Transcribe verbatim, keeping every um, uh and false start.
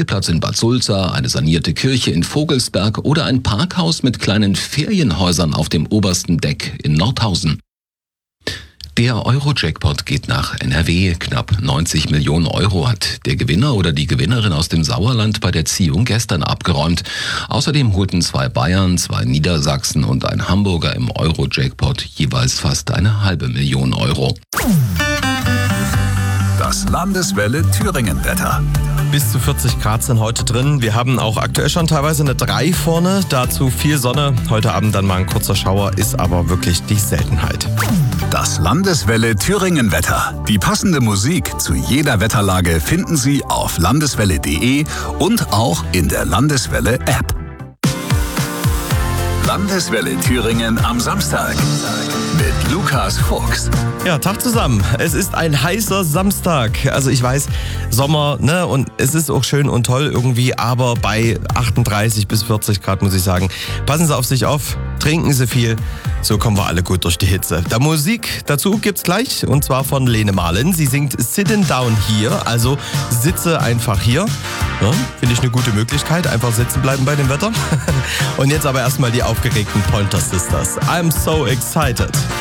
Spielplatz in Bad Sulza, eine sanierte Kirche in Vogelsberg oder ein Parkhaus mit kleinen Ferienhäusern auf dem obersten Deck in Nordhausen. Der Euro-Jackpot geht nach N R W. Knapp neunzig Millionen Euro hat der Gewinner oder die Gewinnerin aus dem Sauerland bei der Ziehung gestern abgeräumt. Außerdem holten zwei Bayern, zwei Niedersachsen und ein Hamburger im Euro-Jackpot jeweils fast eine halbe Million Euro. Das Landeswelle Thüringen-Wetter. Bis zu vierzig Grad sind heute drin. Wir haben auch aktuell schon teilweise eine drei vorne. Dazu viel Sonne. Heute Abend dann mal ein kurzer Schauer, ist aber wirklich die Seltenheit. Das Landeswelle Thüringen-Wetter. Die passende Musik zu jeder Wetterlage finden Sie auf landeswelle punkt de und auch in der Landeswelle-App. Landeswelle Thüringen am Samstag mit Lukas Fuchs. Ja, Tag zusammen. Es ist ein heißer Samstag. Also ich weiß, Sommer, ne, und es ist auch schön und toll irgendwie, aber bei achtunddreißig bis vierzig Grad muss ich sagen, passen Sie auf sich auf, trinken Sie viel, so kommen wir alle gut durch die Hitze. Der Musik dazu gibt's gleich, und zwar von Lene Marlin. Sie singt Sitting Down Here, also sitze einfach hier. Ja, finde ich eine gute Möglichkeit, einfach sitzen bleiben bei dem Wetter. Und jetzt aber erstmal die aufgeregten Pointer Sisters. I'm so excited.